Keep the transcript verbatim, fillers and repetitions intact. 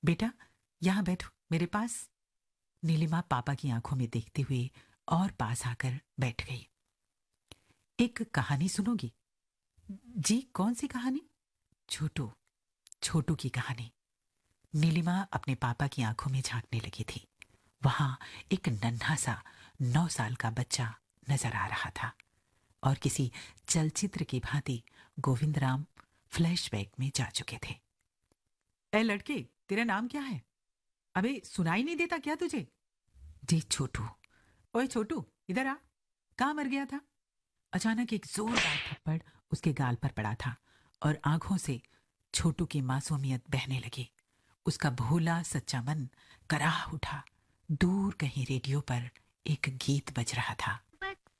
बेटा, यहां बैठो मेरे पास। नीलिमा पापा की आंखों में देखते हुए और पास आकर बैठ गई। एक कहानी सुनोगी? जी, कौन सी कहानी? छोटू, छोटू की कहानी। नीलिमा अपने पापा की आंखों में झांकने लगी थी। वहां एक नन्हा सा नौ साल का बच्चा नजर आ रहा था और किसी चलचित्र की भांति गोविंदराम फ्लैशबैक में जा चुके थे। ए लड़के, तेरा नाम क्या है? अबे सुनाई नहीं देता क्या तुझे? जी छोटू। ओए छोटू, इधर आ। कहाँ मर गया था? अचानक एक जोरदार थप्पड़ उसके गाल पर पड़ा था और आंखों से छोटू की मासूमियत बहने लगी। उसका भोला सच्चा मन कराह उठा। दूर कहीं रेडियो पर एक गीत बज रहा था।